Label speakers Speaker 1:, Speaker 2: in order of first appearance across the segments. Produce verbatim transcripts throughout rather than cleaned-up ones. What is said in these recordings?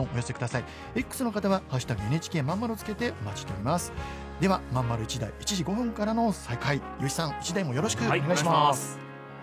Speaker 1: お寄せください。 X の方はハッシュタグ エヌエイチケー まんまるをつけてお待ちしております。ではまんまるいちだいいちじごふんからの再開、ゆうしさんいちだいもよろしくお願いします、
Speaker 2: はい、お願いします。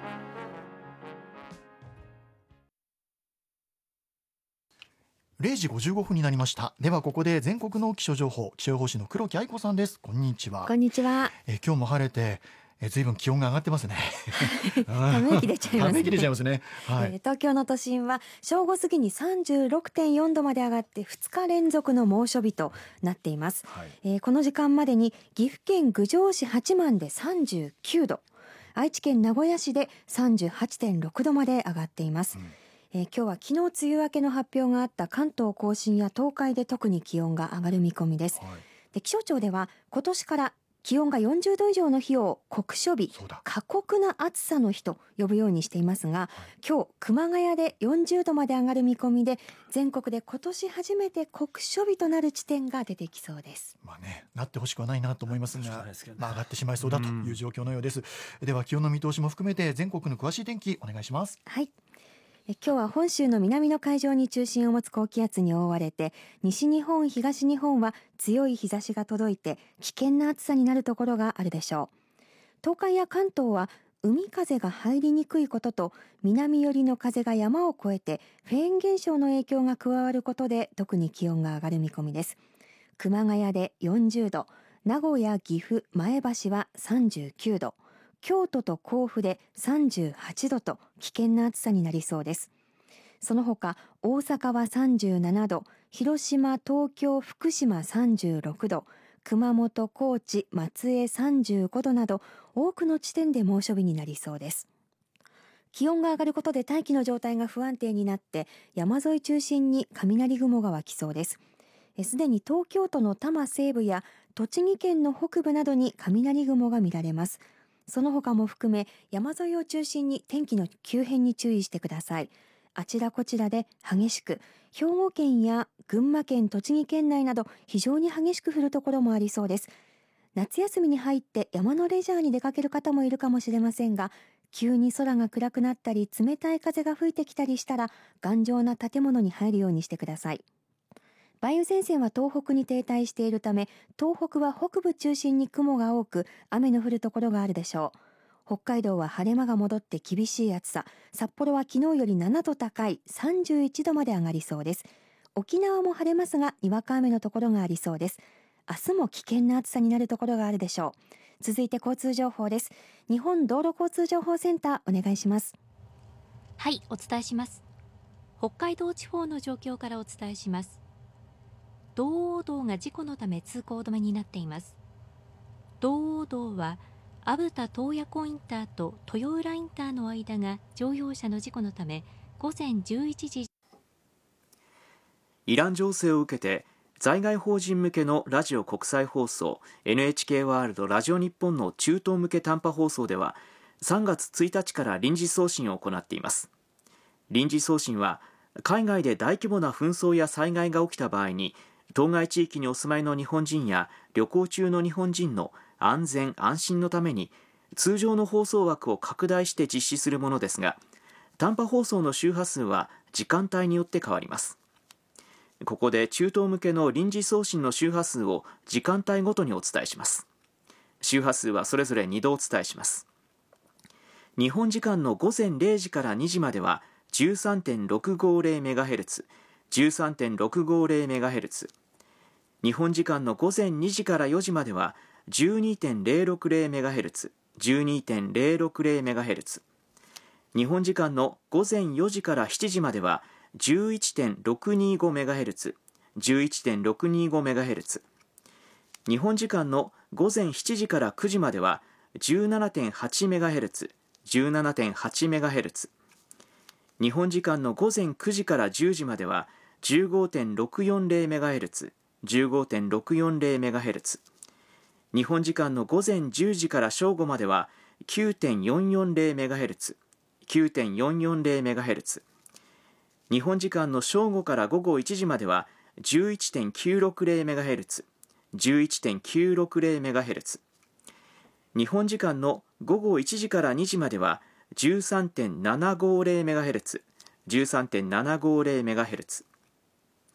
Speaker 1: れいじごじゅうごふんになりました。ではここで全国の気象情報、気象予報士の黒木愛子さんです。こんにちは。
Speaker 3: こんにちは。
Speaker 1: え今日も晴れて、えずいぶん気温が上がってますね。
Speaker 3: ため息出ちゃいますね。
Speaker 1: ため息出ちゃいますね。はい。
Speaker 3: えー東京の都心は正午過ぎに さんじゅうろくてんよんどまで上がってふつか連続の猛暑日となっています。
Speaker 1: はい
Speaker 3: えーこの時間までに岐阜県郡上市八幡でさんじゅうきゅうど、愛知県名古屋市で さんじゅうはちてんろくどまで上がっています。
Speaker 1: うん
Speaker 3: えー今日は昨日梅雨明けの発表があった関東甲信や東海で特に気温が上がる見込みです。
Speaker 1: はい
Speaker 3: で気象庁では今年から気温がよんじゅうど以上の日を酷暑日、
Speaker 1: そうだ。
Speaker 3: 過酷な暑さの日と呼ぶようにしていますが、今日熊谷でよんじゅうどまで上がる見込みで、全国で今年初めて酷暑日となる地点が出てきそうです。
Speaker 1: まあね、なってほしくはないなと思います
Speaker 2: なってほしく
Speaker 1: が
Speaker 2: ないですけどね、
Speaker 1: まあ、上がってしまいそうだという状況のようです。では気温の見通しも含めて全国の詳しい天気お願いします。
Speaker 3: はい。え今日は本州の南の海上に中心を持つ高気圧に覆われて、西日本、東日本は強い日差しが届いて危険な暑さになるところがあるでしょう。東海や関東は海風が入りにくいことと、南寄りの風が山を越えてフェーン現象の影響が加わることで特に気温が上がる見込みです。熊谷でよんじゅうど、名古屋、岐阜、前橋はさんじゅうきゅうど、京都と甲府でさんじゅうはちどと危険な暑さになりそうです。その他大阪はさんじゅうななど、広島、東京、福島さんじゅうろくど、熊本、高知、松江さんじゅうごどなど多くの地点で猛暑日になりそうです。気温が上がることで大気の状態が不安定になって山沿い中心に雷雲が湧きそうです。すでに東京都の多摩西部や栃木県の北部などに雷雲が見られます。その他も含め山沿いを中心に天気の急変に注意してください。あちらこちらで激しく、兵庫県や群馬県、栃木県内など非常に激しく降るところもありそうです。夏休みに入って山のレジャーに出かける方もいるかもしれませんが、急に空が暗くなったり冷たい風が吹いてきたりしたら頑丈な建物に入るようにしてください。梅雨前線は東北に停滞しているため、東北は北部中心に雲が多く雨の降るところがあるでしょう。北海道は晴れ間が戻って厳しい暑さ、札幌は昨日よりななど高いさんじゅういちどまで上がりそうです。沖縄も晴れますがにわか雨のところがありそうです。明日も危険な暑さになるところがあるでしょう。続いて交通情報です。日本道路交通情報センターお願いします。
Speaker 4: はい、お伝えします。北海道地方の状況からお伝えします。道央道が事故のため通行止めになっています。道央道は虻田洞爺湖インターと豊浦インターの間が乗用車の事故のため午前じゅういちじ。
Speaker 2: イラン情勢を受けて在外邦人向けのラジオ国際放送 エヌエイチケー ワールドラジオ日本の中東向け短波放送ではさんがつついたちから臨時送信を行っています。臨時送信は海外で大規模な紛争や災害が起きた場合に当該地域にお住まいの日本人や旅行中の日本人の安全安心のために通常の放送枠を拡大して実施するものですが、短波放送の周波数は時間帯によって変わります。ここで中東向けの臨時送信の周波数を時間帯ごとにお伝えします。周波数はそれぞれにどお伝えします。日本時間の午前れいじからにじまでは じゅうさんてんろくごゼロメガヘルツ、じゅうさんてんろくごゼロメガヘルツ、日本時間の午前にじからよじまでは じゅうにてんゼロろくゼロメガヘルツ、じゅうにてんゼロろくゼロメガヘルツ、日本時間の午前よじからしちじまでは じゅういちてんろくにごメガヘルツ、じゅういちてんろくにごメガヘルツ、日本時間の午前しちじからくじまでは じゅうななてんはちメガヘルツ、じゅうななてんはちメガヘルツ、日本時間の午前くじからじゅうじまでは じゅうごてんろくよんゼロメガヘルツ、じゅうごてんろくよんゼロメガヘルツ、日本時間の午前じゅうじから正午までは きゅうてんよんよんゼロメガヘルツ、きゅうてんよんよんゼロメガヘルツ、日本時間の正午から午後いちじまでは じゅういちてんきゅうろくゼロメガヘルツ、じゅういちてんきゅうろくゼロメガヘルツ、日本時間の午後いちじからにじまでは じゅうさんてんななごゼロメガヘルツ、じゅうさんてんななごゼロメガヘルツ、